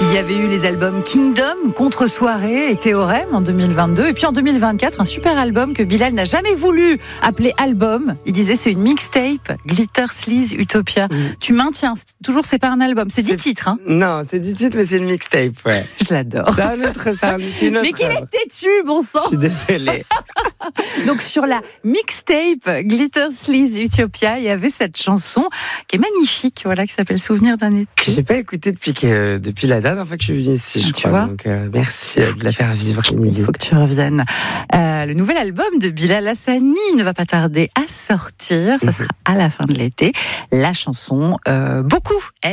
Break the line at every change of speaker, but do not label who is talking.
Il y avait eu les albums Kingdom, Contre-soirée et Théorème en 2022. Et puis en 2024, un super album que Bilal n'a jamais voulu appeler album. Il disait c'est une mixtape, Glitter, Sleaze, Utopia. Tu maintiens, toujours c'est pas un album, c'est 10 titres. Hein.
Non, c'est 10 titres, mais c'est une mixtape, ouais.
Je l'adore.
C'est un autre, c'est une autre.
Mais qu'il est têtu, bon sang.
Je suis désolée.
Donc sur la mixtape Glitter, Sleaze, Utopia, il y avait cette chanson qui est magnifique, voilà, qui s'appelle Souvenir d'un été.
Que j'ai pas écouté depuis la dernière fois que je suis venue ici, je crois.
Vois
donc merci de la faire vivre.
Il faut que tu reviennes. Le nouvel album de Bilal Hassani ne va pas tarder à sortir. Ça sera à la fin de l'été. La chanson Beaucoup.